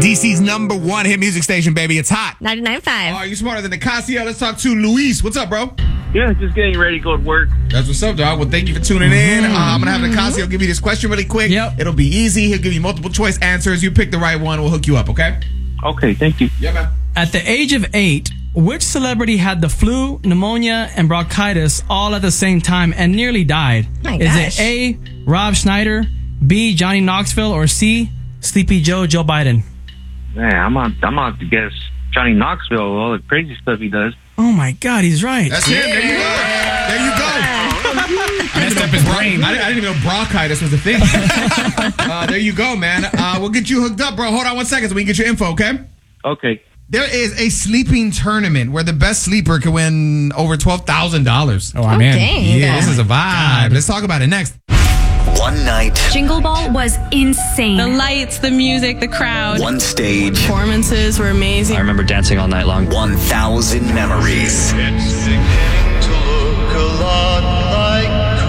DC's number one hit music station, baby. It's hot. 99.5. Oh, you smarter than Nicasio. Let's talk to Luis. What's up, bro? Yeah, just getting ready to go to work. That's what's up, dog. Well, thank you for tuning in. I'm going to have Nicasio give you this question really quick. Yep. It'll be easy. He'll give you multiple choice answers. You pick the right one, we'll hook you up, okay? Okay, thank you. Yeah, man. At the age of 8, which celebrity had the flu, pneumonia, and bronchitis all at the same time and nearly died? My Is gosh. it A, Rob Schneider, B, Johnny Knoxville, or C, Sleepy Joe Biden? Man, I'm out to guess Johnny Knoxville, all the crazy stuff he does. Oh my God, he's right. That's him. There you go. There you go. Messed up his brain. I didn't even know bronchitis was a thing. There you go, man. We'll get you hooked up, bro. Hold on 1 second so we can get your info, okay? Okay. There is a sleeping tournament where the best sleeper can win over $12,000. Oh, I'm in. dang. Yeah, this is a vibe. Let's talk about it next. One night, Jingle Ball was insane. The lights, the music, the crowd. one stage, Performances were amazing. I remember dancing all night long. 1,000 memories. It's beginning to look a lot like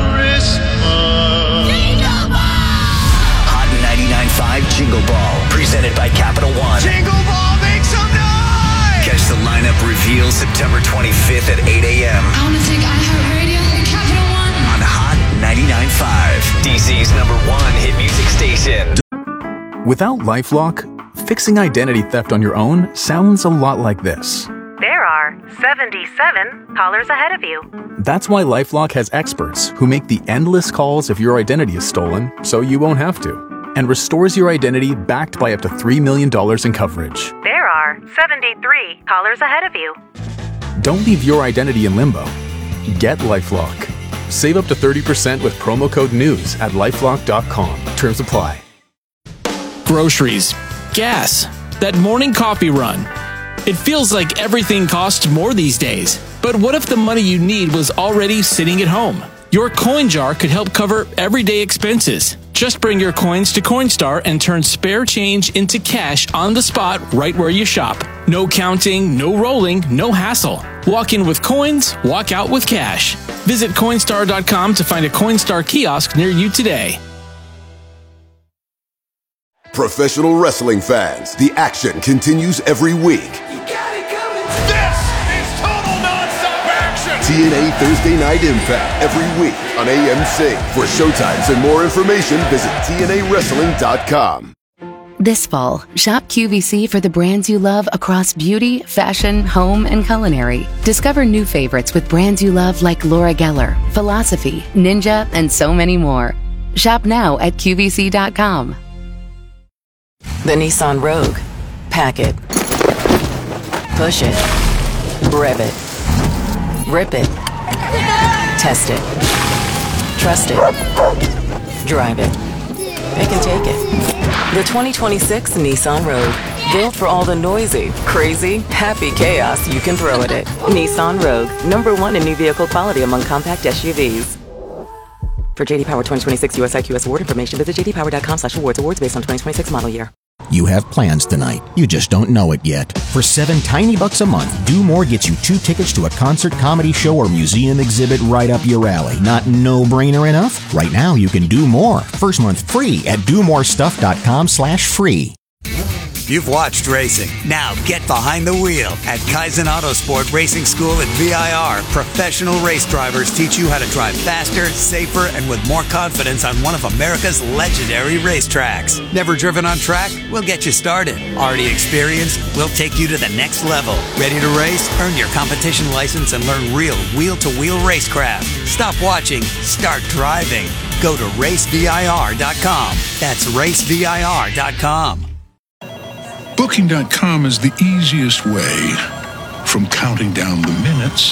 Christmas. Hot 99.5 Jingle Ball, presented by Capital One. Jingle Ball, make some noise! Catch the lineup reveal September 25th at 8 a.m. I want to take iHeartRadio and Capital One. on Hot 99.5, DC's number one hit music station. Without LifeLock, fixing identity theft on your own sounds a lot like this. There are 77 callers ahead of you. That's why LifeLock has experts who make the endless calls if your identity is stolen so you won't have to, and restores your identity backed by up to $3 million in coverage. There are 73 callers ahead of you. Don't leave your identity in limbo. Get LifeLock. Save up to 30% with promo code NEWS at LifeLock.com. Terms apply. Groceries, gas, that morning coffee run. It feels like everything costs more these days. But what if the money you need was already sitting at home? Your coin jar could help cover everyday expenses. Just bring your coins to Coinstar and turn spare change into cash on the spot right where you shop. No counting, no rolling, no hassle. Walk in with coins, walk out with cash. Visit Coinstar.com to find a Coinstar kiosk near you today. Professional wrestling fans, the action continues every week. This is total non-stop action. TNA Thursday Night Impact every week on AMC. For showtimes and more information, visit TNAWrestling.com. This fall, shop QVC for the brands you love across beauty, fashion, home, and culinary. Discover new favorites with brands you love like Laura Geller, Philosophy, Ninja, and so many more. Shop now at QVC.com. The Nissan Rogue. Pack it. Push it. Rev it. Rip it. Test it. Trust it. Drive it. It can take it. The 2026 Nissan Rogue. Built for all the noisy, crazy, happy chaos you can throw at it. Nissan Rogue. #1 in new vehicle quality among compact SUVs. For JD Power 2026 US IQS award information, visit jdpower.com/awards. Awards based on 2026 model year. You have plans tonight. You just don't know it yet. For $7 tiny bucks a month, Do More gets you 2 tickets to a concert, comedy show, or museum exhibit right up your alley. Not no-brainer enough? Right now, you can do more. First month free at domorestuff.com/free. You've watched racing. Now get behind the wheel at Kaizen Autosport Racing School at VIR. Professional race drivers teach you how to drive faster, safer, and with more confidence on one of America's legendary racetracks. Never driven on track? We'll get you started. Already experienced? We'll take you to the next level. Ready to race? Earn your competition license and learn real wheel-to-wheel racecraft. Stop watching. Start driving. Go to racevir.com. That's racevir.com. Booking.com is the easiest way from counting down the minutes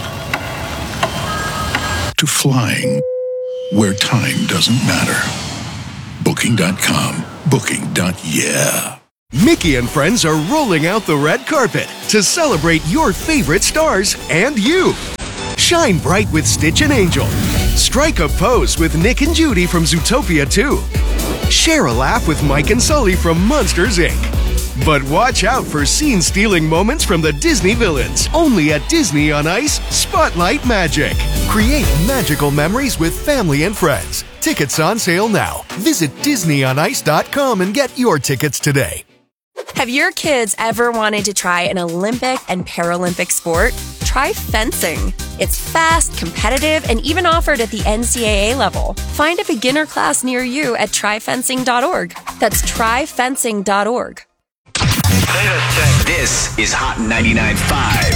to flying where time doesn't matter. Booking.com. Booking.yeah. Mickey and friends are rolling out the red carpet to celebrate your favorite stars and you. Shine bright with Stitch and Angel. Strike a pose with Nick and Judy from Zootopia 2. Share a laugh with Mike and Sully from Monsters, Inc. But watch out for scene-stealing moments from the Disney villains. Only at Disney on Ice, Spotlight Magic. Create magical memories with family and friends. Tickets on sale now. Visit DisneyOnIce.com and get your tickets today. Have your kids ever wanted to try an Olympic and Paralympic sport? Try fencing. It's fast, competitive, and even offered at the NCAA level. Find a beginner class near you at tryfencing.org. That's tryfencing.org. This is Hot 99.5.